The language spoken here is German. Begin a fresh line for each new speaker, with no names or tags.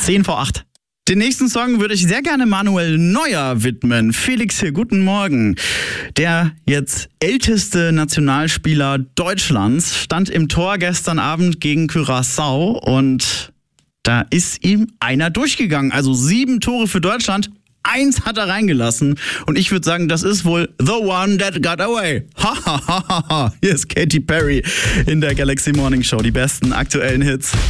7:10. Den nächsten Song würde ich sehr gerne Manuel Neuer widmen. Felix hier, guten Morgen. Der jetzt älteste Nationalspieler Deutschlands stand im Tor gestern Abend gegen Curaçao und da ist ihm einer durchgegangen. Also 7 Tore für Deutschland. 1 hat er reingelassen und ich würde sagen, das ist wohl the one that got away. Ha, ha, ha, ha, ha. Hier ist Katy Perry in der Galaxy Morning Show. Die besten aktuellen Hits.